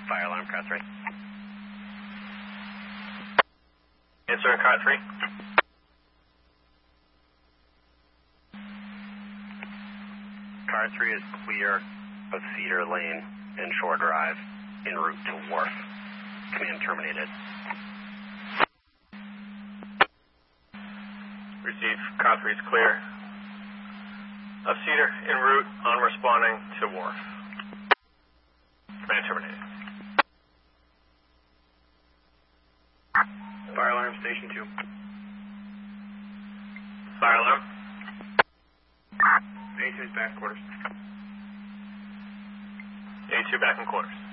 Fire alarm, car 3. Answer, car 3. Car 3 is clear of Cedar Lane and Shore Drive en route to Wharf. Command terminated. Receive, car 3 is clear of Cedar en route on responding to Wharf. Command terminated. Fire alarm, station 2. Fire alarm. A2's back quarters. A2 back in quarters.